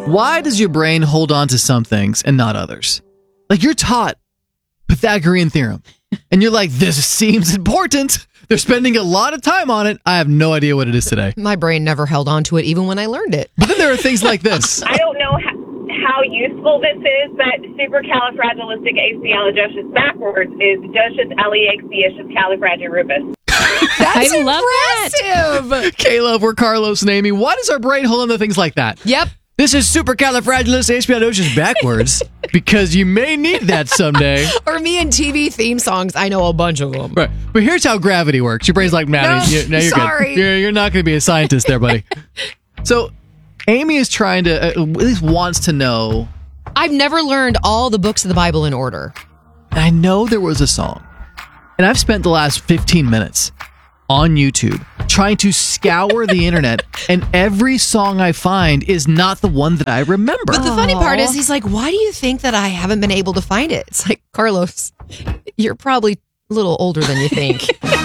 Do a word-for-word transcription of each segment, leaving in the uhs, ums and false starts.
Why does your brain hold on to some things and not others? Like, you're taught Pythagorean theorem, and you're like, this seems important. They're spending a lot of time on it. I have no idea what it is today. My brain never held on to it, even when I learned it. But then there are things like this. I don't know how, how useful this is, but supercalifragilisticexpialidocious backwards is docious-leexpialidocious-califragilisticexpialidocious. That's I love impressive. that. Caleb, we're Carlos and Amy. Why does our brain hold on to things like that? Yep. This is supercalifragilisticexpialidocious backwards because you may need that someday. Or me and T V theme songs. I know a bunch of them. Right. But here's how gravity works. Your brain's like, No, Maddie, you, no, you're sorry. good. You're, you're not going to be a scientist there, buddy. So Amy is trying to, uh, at least wants to know. I've never learned all the books of the Bible in order. I know there was a song, and I've spent the last fifteen minutes on YouTube trying to scour the internet, and every song I find is not the one that I remember. But the funny part is, he's like, why do you think that I haven't been able to find it? It's like, Carlos, you're probably a little older than you think.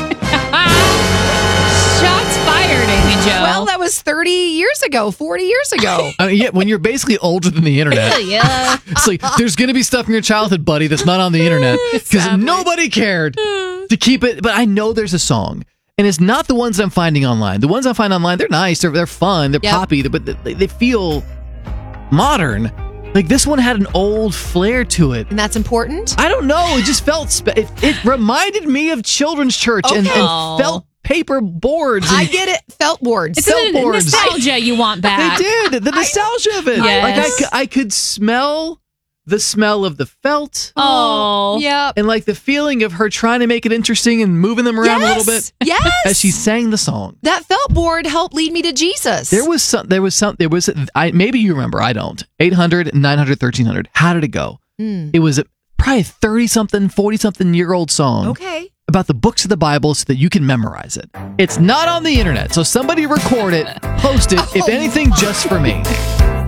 Shots fired, Amy Jo. Well, that was thirty years ago, forty years ago. I mean, yeah, when you're basically older than the internet. Yeah. It's like, there's going to be stuff in your childhood, buddy, that's not on the internet because Sadly. nobody cared to keep it. But I know there's a song, and it's not the ones I'm finding online. The ones I find online, they're nice, they're, they're fun, they're Yep. poppy, but they, they feel modern. Like, this one had an old flair to it. And that's important? I don't know. It just felt, spe- it, it reminded me of children's church and, Okay. and felt paper boards. And I get it. Felt boards. It's Felt the boards. nostalgia you want back. They did. The nostalgia of it. Yes. Like, I, cou- I could smell the smell of the felt. Oh. Yep. And like the feeling of her trying to make it interesting and moving them around yes. a little bit Yes. as she sang the song. That felt board helped lead me to Jesus. There was some, there was some, there was, I maybe you remember, I don't. eight hundred, nine hundred, thirteen hundred. How did it go? Mm. It was a, probably a thirty something, forty something year old song Okay. about the books of the Bible so that you can memorize it. It's not on the internet, so somebody record it, post it, if Oh, anything, just for me.